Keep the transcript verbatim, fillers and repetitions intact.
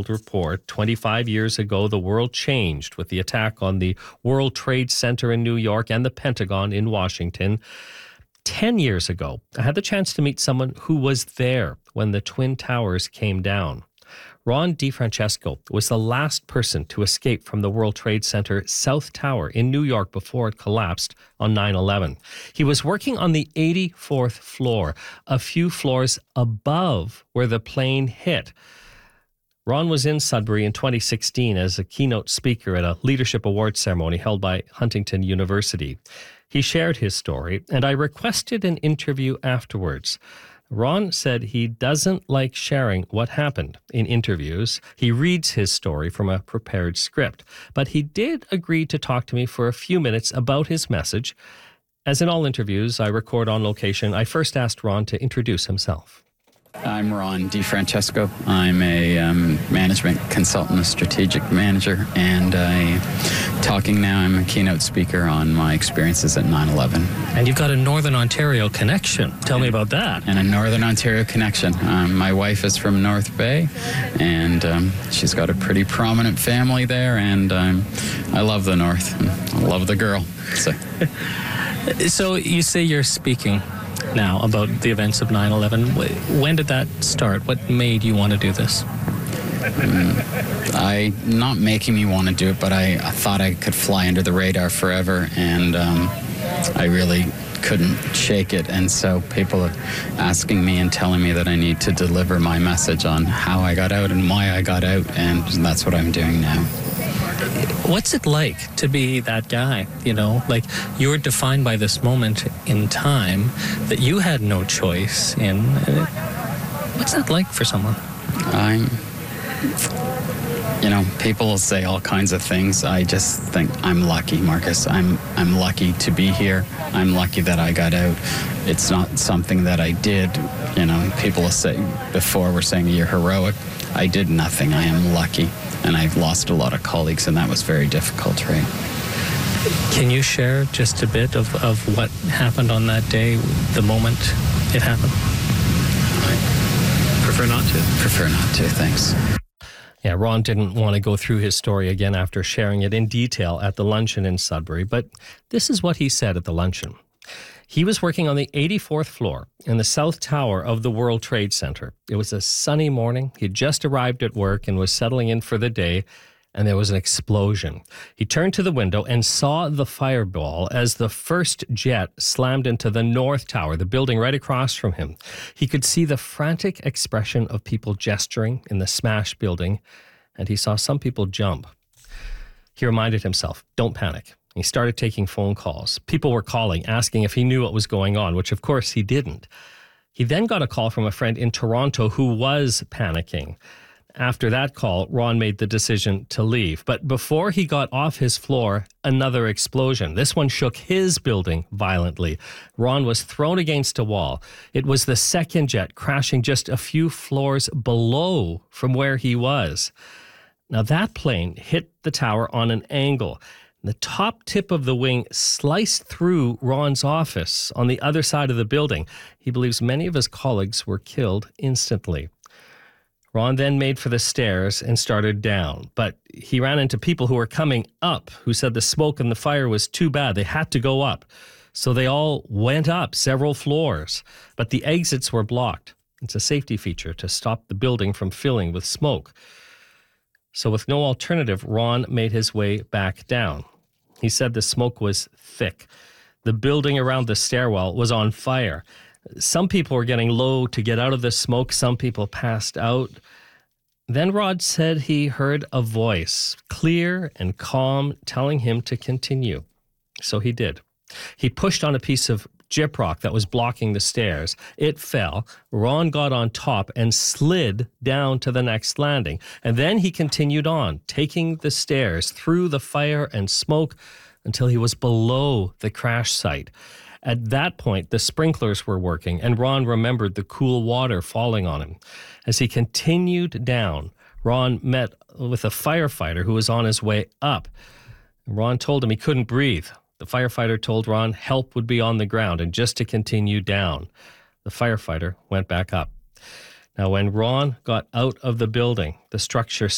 World Report. twenty-five years ago, the world changed with the attack on the World Trade Center in New York and the Pentagon in Washington. Ten years ago, I had the chance to meet someone who was there when the Twin Towers came down. Ron DeFrancesco was the last person to escape from the World Trade Center South Tower in New York before it collapsed on nine eleven. He was working on the eighty-fourth floor, a few floors above where the plane hit. Ron was in Sudbury in twenty sixteen as a keynote speaker at a leadership awards ceremony held by Huntington University. He shared his story, and I requested an interview afterwards. Ron said he doesn't like sharing what happened in interviews. He reads his story from a prepared script. But he did agree to talk to me for a few minutes about his message. As in all interviews I record on location, I first asked Ron to introduce himself. I'm Ron DeFrancesco. I'm a um, management consultant, a strategic manager, and I, talking now, I'm a keynote speaker on my experiences at nine eleven. And you've got a Northern Ontario connection. Tell and, me about that. And a Northern Ontario connection. Um, my wife is from North Bay, and um, she's got a pretty prominent family there, and um, I love the North. I love the girl. So, so you say you're speaking now about the events of nine eleven. When did that start? What made you want to do this? Um, I not making me want to do it, but I, I thought I could fly under the radar forever, and um, I really couldn't shake it. And so people are asking me and telling me that I need to deliver my message on how I got out and why I got out, and that's what I'm doing now. What's it like to be that guy? You know, like you're defined by this moment in time that you had no choice in. What's that like for someone? I'm, you know, people will say all kinds of things. I just think I'm lucky, Marcus. I'm I'm lucky to be here. I'm lucky that I got out. It's not something that I did. You know, people will say before were saying you're heroic. I did nothing. I am lucky. And I've lost a lot of colleagues, and that was very difficult, right? Can you share just a bit of, of what happened on that day, the moment it happened? I prefer not to. Prefer not to, thanks. Yeah, Ron didn't want to go through his story again after sharing it in detail at the luncheon in Sudbury, but this is what he said at the luncheon. He was working on the eighty-fourth floor in the South Tower of the World Trade Center. It was a sunny morning. He'd just arrived at work and was settling in for the day, and there was an explosion. He turned to the window and saw the fireball as the first jet slammed into the North Tower, the building right across from him. He could see the frantic expression of people gesturing in the smashed building, and he saw some people jump. He reminded himself, don't panic. He started taking phone calls. People were calling, asking if he knew what was going on, which of course he didn't. He then got a call from a friend in Toronto who was panicking. After that call, Ron made the decision to leave. But before he got off his floor, another explosion. This one shook his building violently. Ron was thrown against a wall. It was the second jet crashing just a few floors below from where he was. Now that plane hit the tower on an angle. The top tip of the wing sliced through Ron's office on the other side of the building. He believes many of his colleagues were killed instantly. Ron then made for the stairs and started down, but he ran into people who were coming up who said the smoke and the fire was too bad. They had to go up. So they all went up several floors, but the exits were blocked. It's a safety feature to stop the building from filling with smoke. So with no alternative, Ron made his way back down. He said the smoke was thick. The building around the stairwell was on fire. Some people were getting low to get out of the smoke. Some people passed out. Then Rod said he heard a voice, clear and calm, telling him to continue. So he did. He pushed on a piece of gyprock that was blocking the stairs. It fell. Ron got on top and slid down to the next landing. And then he continued on, taking the stairs through the fire and smoke until he was below the crash site. At that point, the sprinklers were working, and Ron remembered the cool water falling on him. As he continued down, Ron met with a firefighter who was on his way up. Ron told him he couldn't breathe. The firefighter told Ron help would be on the ground and just to continue down. The firefighter went back up. Now, when Ron got out of the building, the structure